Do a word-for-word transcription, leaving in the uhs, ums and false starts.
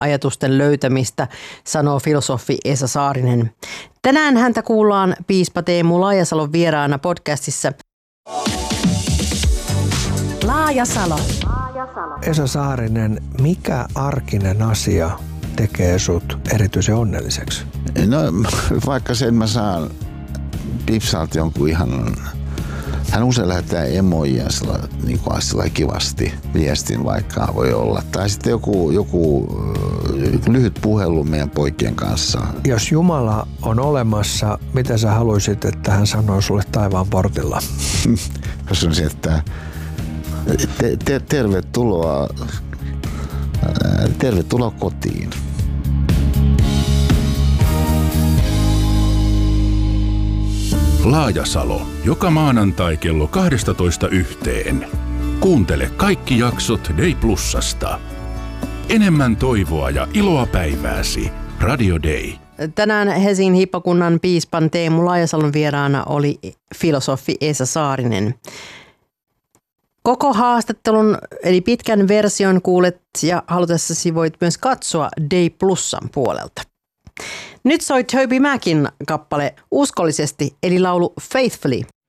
ajatusten löytämistä, sanoo filosofi Esa Saarinen. Tänään häntä kuullaan piispa Teemu Laajasalon vieraana podcastissa. Laajasalo. Esa Saarinen, mikä arkinen asia tekee sut erityisen onnelliseksi? No vaikka sen mä saan Pipsalta jonkun ihan, hän usein lähettää emoja niin kuin kivasti viestin vaikka voi olla. Tai sitten joku, joku lyhyt puhelu meidän poikien kanssa. Jos Jumala on olemassa, mitä sä haluaisit, että hän sanoo sulle taivaan portilla? Jos on se, että te, te, tervetuloa, tervetuloa kotiin. Laajasalo, joka maanantai kello kaksitoista yhteen. Kuuntele kaikki jaksot Day Plusasta. Enemmän toivoa ja iloa päivääsi. Radio Day. Tänään Helsingin hippakunnan piispan Teemu Laajasalon vieraana oli filosofi Esa Saarinen. Koko haastattelun eli pitkän version kuulet ja halutessasi voit myös katsoa Day Plusan puolelta. Nyt soi Toby Mackin kappale Uskollisesti eli laulu Faithfully.